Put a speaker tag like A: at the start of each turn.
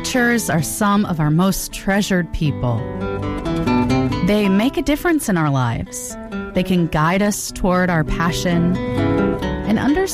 A: Teachers are some of our most treasured people. They make a difference in our lives. They can guide us toward our passion and understand